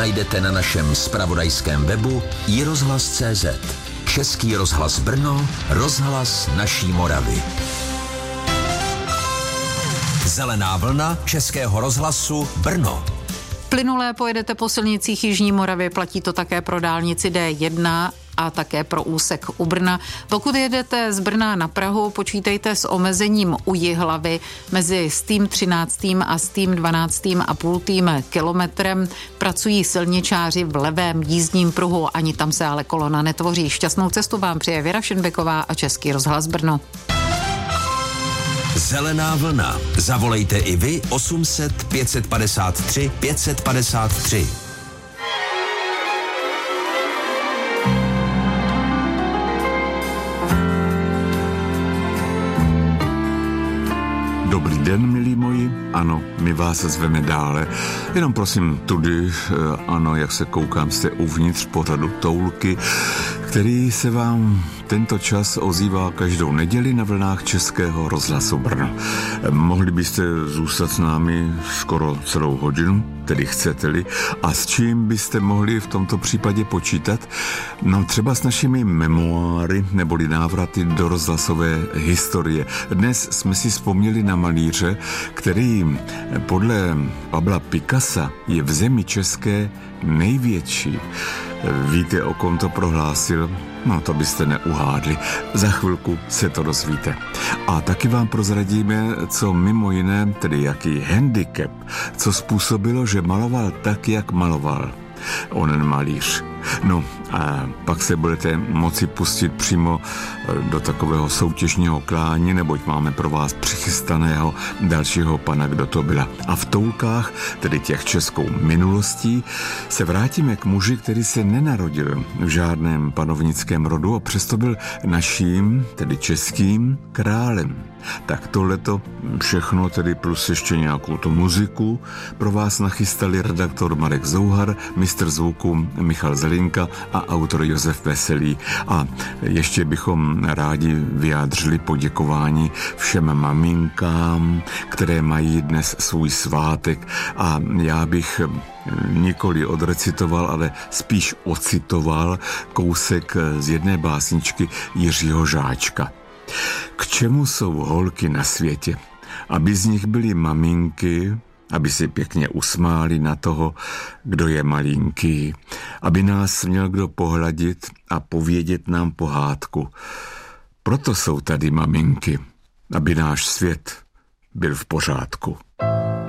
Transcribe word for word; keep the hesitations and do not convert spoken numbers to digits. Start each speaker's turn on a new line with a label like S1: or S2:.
S1: najdete na našem zpravodajském webu i rozhlas tečka cé zet. Český rozhlas Brno, rozhlas naší Moravy. Zelená vlna Českého rozhlasu Brno.
S2: Plynulé pojedete po silnicích Jižní Moravy, platí to také pro dálnici dé jedna a také pro úsek u Brna. Pokud jedete z Brna na Prahu, počítejte s omezením u Jihlavy mezi stým třináctým a stým dvanáctým a půl kilometrem. Pracují silničáři v levém jízdním pruhu, ani tam se ale kolona netvoří. Šťastnou cestu vám přeje Věra Šenbeková a Český rozhlas Brno.
S1: Zelená vlna. Zavolejte i vy osm set pět padesát tři pět padesát tři.
S3: Dobrý den, milí moji. Ano, my vás zveme dále. Jenom prosím tudy, ano, jak se koukám, jste uvnitř pořadu Toulky, který se vám tento čas ozývá každou neděli na vlnách Českého rozhlasu Brno. Mohli byste zůstat s námi skoro celou hodinu, tedy chcete-li, a s čím byste mohli v tomto případě počítat? No třeba s našimi memoáry neboli návraty do rozhlasové historie. Dnes jsme si vzpomněli na malíře, který podle Pabla Picassa je v zemi české největší. Víte, o kom to prohlásil? No, to byste neuhádli. Za chvilku se to dozvíte. A taky vám prozradíme, co mimo jiné, tedy jaký handicap, co způsobilo, že maloval tak, jak maloval onen malíř. No a pak se budete moci pustit přímo do takového soutěžního klání, neboť máme pro vás přichystaného dalšího pana, kdo to byla. A v Toulkách, tedy těch českou minulostí, se vrátíme k muži, který se nenarodil v žádném panovnickém rodu a přesto byl naším, tedy českým králem. Tak tohleto všechno, tedy plus ještě nějakou tu muziku, pro vás nachystali redaktor Marek Zouhar, mistr zvuku Michal Zelinka a autor Josef Veselý. A ještě bychom rádi vyjádřili poděkování všem maminkám, které mají dnes svůj svátek, a já bych nikoli odrecitoval, ale spíš ocitoval kousek z jedné básničky Jiřího Žáčka. K čemu jsou holky na světě? Aby z nich byly maminky, aby si pěkně usmáli na toho, kdo je malinký, aby nás měl kdo pohladit a povědět nám pohádku. Proto jsou tady maminky, aby náš svět byl v pořádku.